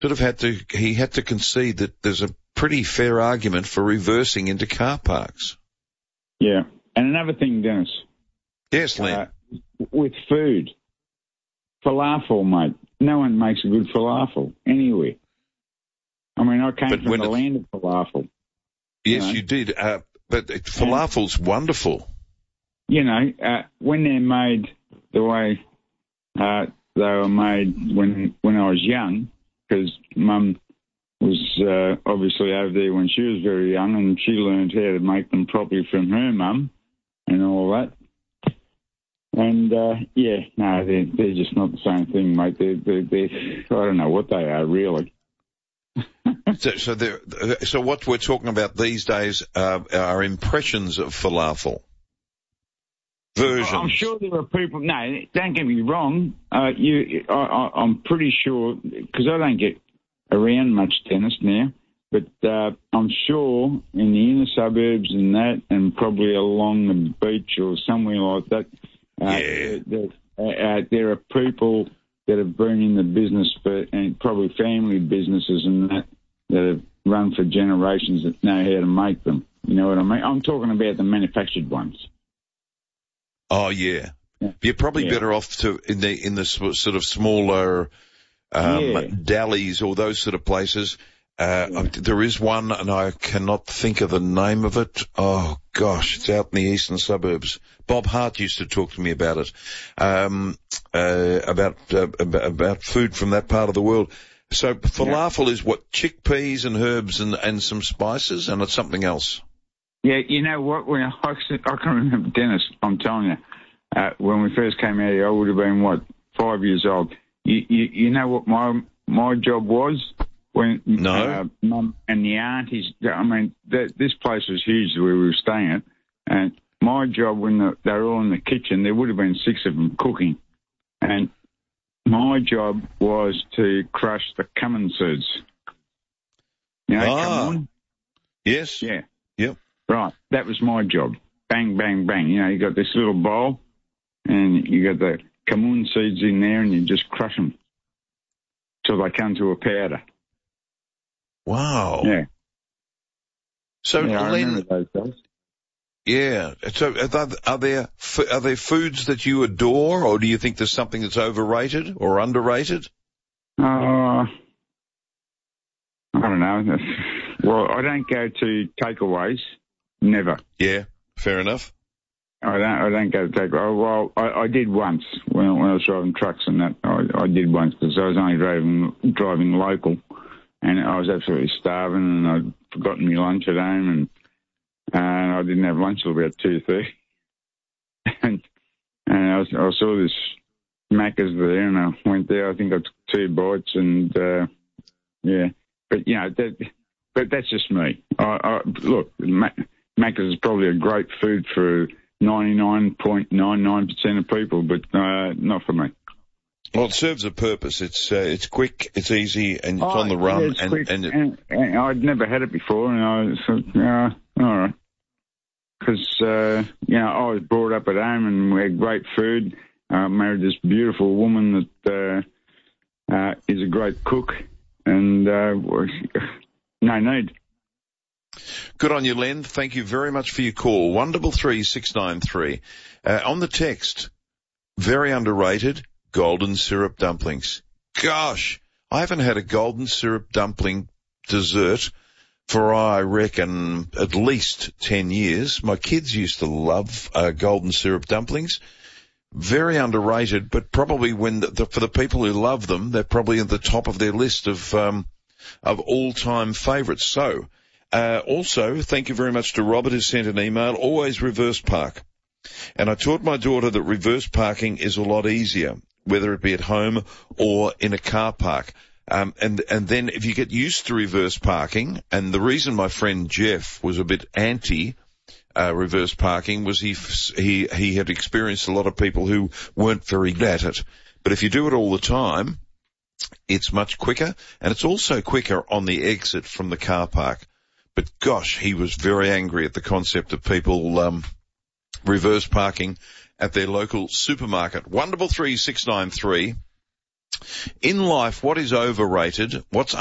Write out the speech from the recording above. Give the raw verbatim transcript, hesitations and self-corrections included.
sort of had to, he had to concede that there's a pretty fair argument for reversing into car parks. Yeah. And another thing, Dennis. Yes, Len. Uh, with food. Falafel, mate. No one makes a good falafel anywhere. I mean, I came but from the it, land of falafel. Yes, you, know? you did. Uh, but falafel's and, wonderful. You know, uh, when they're made the way uh, they were made when when I was young, because Mum was uh, obviously over there when she was very young, and she learned how to make them properly from her mum and all that. And, uh, yeah, no, they're, they're just not the same thing, mate. They're, they're, they're, I don't know what they are, really. so, so, so what we're talking about these days uh, are impressions of falafel. Versions. I'm sure there are people, no, don't get me wrong. Uh, you, I, I, I'm pretty sure, because I don't get around much, Dennis, now, but uh, I'm sure in the inner suburbs and that, and probably along the beach or somewhere like that, Uh, yeah. there, uh, there are people that have been in the business for, and probably family businesses and that, that have run for generations that know how to make them. You know what I mean? I'm talking about the manufactured ones. Oh, yeah. yeah. You're probably yeah. better off to in the in the sort of smaller um, yeah. delis or those sort of places. Uh, yeah. There is one, and I cannot think of the name of it. Oh, gosh, it's out in the eastern suburbs. Bob Hart used to talk to me about it, um, uh, about, uh, about about food from that part of the world. So falafel yeah. is what, chickpeas and herbs and, and some spices, and it's something else. Yeah, you know what? When I, I can remember, Dennis, I'm telling you, uh, when we first came out here, I would have been, what, five years old. You, you, you know what my my job was? When no. uh, Mum and the aunties, I mean, th- this place was huge where we were staying at, and my job when the, they were all in the kitchen, there would have been six of them cooking, and my job was to crush the cumin seeds. You know, ah. cumin? Yes. Yeah. Yep. Right. That was my job. Bang, bang, bang. You know, you got this little bowl, and you got the cumin seeds in there, and you just crush them till they come to a powder. Wow. Yeah. So, yeah, I Len, remember those days. Yeah. So, are there, are there are there foods that you adore, or do you think there's something that's overrated or underrated? Uh, I don't know. Well, I don't go to takeaways. Never. Yeah. Fair enough. I don't. I don't go to takeaways. Well, I, I did once when, when I was driving trucks and that. I, I did once because I was only driving driving local. And I was absolutely starving, and I'd forgotten my lunch at home, and, and I didn't have lunch till about two thirty. and and I, was, I saw this Macca's there, and I went there. I think I took two bites, and uh, yeah. But you know, that, but that's just me. I, I, look, Macca's is probably a great food for ninety-nine point nine nine percent of people, but uh, not for me. Well, it serves a purpose. It's uh, it's quick, it's easy, and it's oh, on the run. Yeah, it's and, quick, and, it... and, and I'd never had it before, and I was uh, all right. Because, uh, you know, I was brought up at home and we had great food. I uh, married this beautiful woman that uh, uh, is a great cook, and uh, no need. Good on you, Len. Thank you very much for your call. one double three six nine three. Uh, on the text, very underrated. Golden syrup dumplings. Gosh, I haven't had a golden syrup dumpling dessert for, I reckon, at least ten years. My kids used to love uh, golden syrup dumplings. Very underrated, but probably when the, the, for the people who love them, they're probably at the top of their list of um, of all-time favourites. So, uh, also, thank you very much to Robert who sent an email. Always reverse park. And I taught my daughter that reverse parking is a lot easier, whether it be at home or in a car park. Um, and, and then if you get used to reverse parking, and the reason my friend Jeff was a bit anti, uh, reverse parking was he, he, he had experienced a lot of people who weren't very good at it. But if you do it all the time, it's much quicker, and it's also quicker on the exit from the car park. But gosh, he was very angry at the concept of people, um, reverse parking at their local supermarket. one double three six nine three. In life, what is overrated? What's